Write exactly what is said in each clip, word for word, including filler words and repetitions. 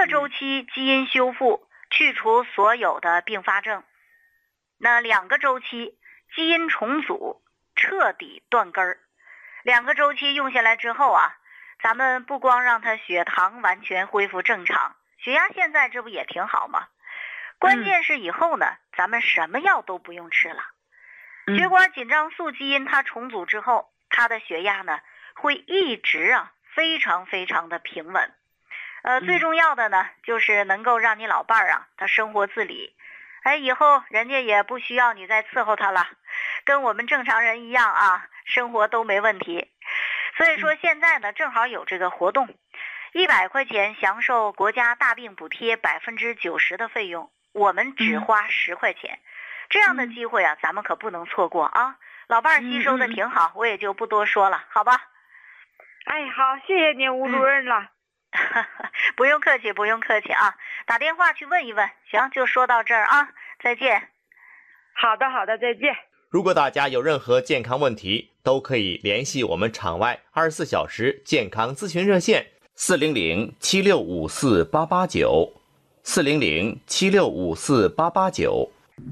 个周期基因修复，去除所有的并发症。那两个周期基因重组，彻底断根儿。两个周期用下来之后啊，咱们不光让他血糖完全恢复正常，血压现在这不也挺好吗？关键是以后呢，咱们什么药都不用吃了。血管紧张素基因它重组之后，他的血压呢会一直啊非常非常的平稳。呃，最重要的呢就是能够让你老伴儿啊他生活自理。哎，以后人家也不需要你再伺候他了，跟我们正常人一样啊，生活都没问题。所以说现在呢正好有这个活动，一百块钱享受国家大病补贴百分之九十的费用，我们只花十块钱。这样的机会啊，咱们可不能错过啊！老伴儿吸收的挺好，我也就不多说了，好吧？ 哎，好，谢谢您，吴主任了。 嗯、不用客气，不用客气啊！打电话去问一问，行，就说到这儿啊，再见。 好的，好的，再见。 如果大家有任何健康问题，都可以联系我们场外二十四小时健康咨询热线四零零七六五四八八九四零零七六五四八八九。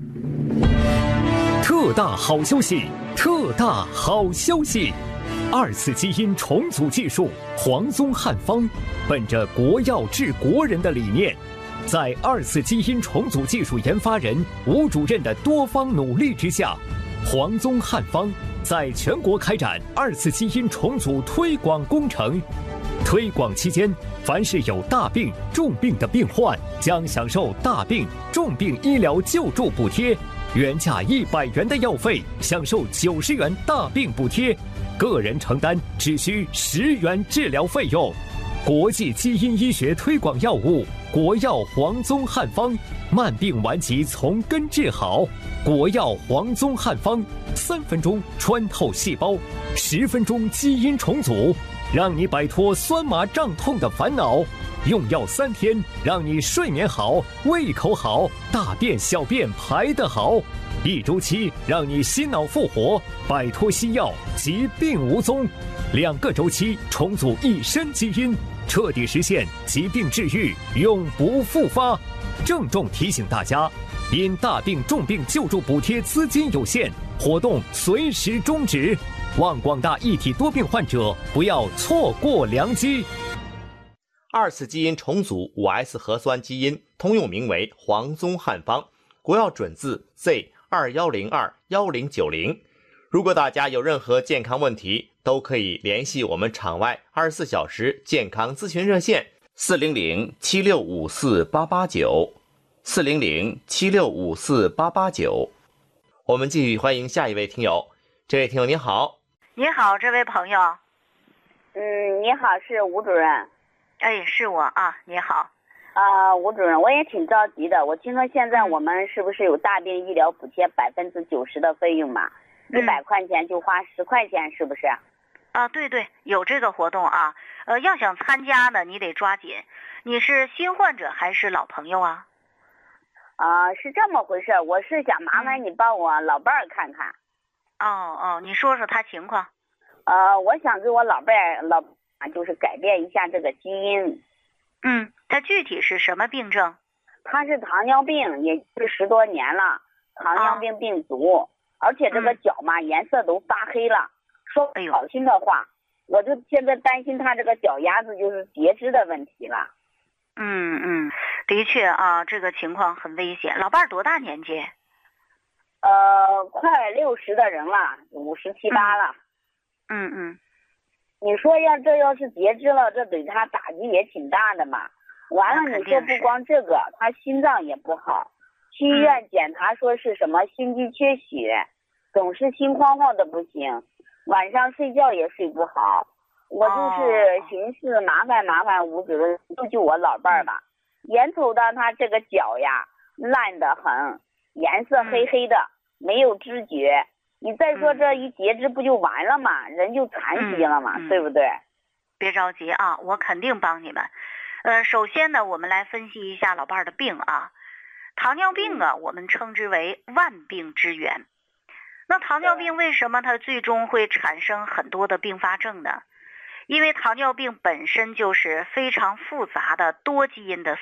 特大好消息！特大好消息！二次基因重组技术黄宗汉方，本着国药治国人的理念，在二次基因重组技术研发人吴主任的多方努力之下，黄宗汉方在全国开展二次基因重组推广工程。推广期间，凡是有大病、重病的病患，将享受大病、重病医疗救助补贴，原价一百元的药费，享受九十元大病补贴，个人承担只需十元治疗费用。国际基因医学推广药物，国药黄宗汉方，慢病顽疾从根治好。国药黄宗汉方，三分钟穿透细胞，十分钟基因重组，让你摆脱酸麻胀痛的烦恼。用药三天，让你睡眠好，胃口好，大便小便排得好。一周期，让你心脑复活，摆脱西药，疾病无踪。两个周期，重组一身基因，彻底实现疾病治愈，永不复发。郑重提醒大家，因大病重病救助补贴资金有限，活动随时终止，望广大一体多病患者不要错过良机。 二次基因重组 五 S 核酸基因通用名为黄宗汉方，国药准字 Z 二一零二一零九零。如果大家有任何健康问题，都可以联系我们场外二十四小时健康咨询热线四零零七六五四八八九四零零七六五四八八九。我们继续欢迎下一位听友。这位听友您好。 你好，这位朋友。 嗯，你好，是吴主任。 哎，是我啊，你好。 啊、呃，吴主任，我也挺着急的。我听说现在我们是不是有大病医疗补贴百分之九十的费用嘛？一百块钱就花十块钱，是不是？ 啊，对对，有这个活动啊。呃，要想参加呢，你得抓紧。你是新患者还是老朋友啊？ 啊、呃，是这么回事。我是想麻烦你帮我老伴儿看看。 哦哦，你说说他情况。 呃，我想给我老伴儿老就是改变一下这个基因。 嗯，他具体是什么病症？ 他是糖尿病，也是十多年了，糖尿病病足，哦、而且这个脚嘛、嗯、颜色都发黑了。说不好听的话，哎、我就现在担心他这个脚丫子就是截肢的问题了。 嗯嗯，的确啊，这个情况很危险。老伴儿多大年纪？ 呃，快六十的人了，五十七八了。 嗯嗯。 你说要这要是截肢了，这对他打击也挺大的嘛。完了，你说不光这个，他心脏也不好，去医院检查说是什么心肌缺血，总是心慌慌的不行，晚上睡觉也睡不好。我就是寻思麻烦麻烦吴主任救救我老伴儿吧。眼瞅着他这个脚呀烂得很，颜色黑黑的，没有知觉。你再说这一截肢不就完了嘛，嗯、人就残疾了嘛，嗯嗯、对不对？ 别着急啊，我肯定帮你们。呃，首先呢，我们来分析一下老伴儿的病啊。糖尿病啊，我们称之为万病之源。那糖尿病为什么它最终会产生很多的并发症呢？因为糖尿病本身就是非常复杂的多基因的